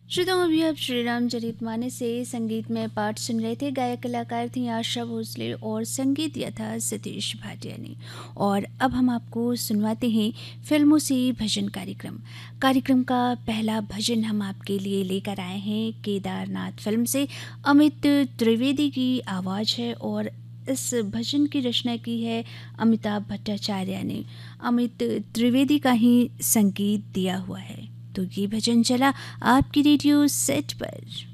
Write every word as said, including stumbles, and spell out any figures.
श्रोताओं, अभी आप श्री राम चरितमानस से संगीत में पाठ सुन रहे थे। गायक कलाकार थी आशा भोसले और संगीत दिया था सतीश भाटिया ने। और अब हम आपको सुनवाते हैं फिल्मों से भजन कार्यक्रम। कार्यक्रम का पहला भजन हम आपके लिए लेकर आए हैं केदारनाथ फिल्म से। अमित त्रिवेदी की आवाज़ है और इस भजन की रचना की है अमिताभ भट्टाचार्य ने। अमित त्रिवेदी का ही संगीत दिया हुआ है। तो ये भजन चला आपकी रेडियो सेट पर।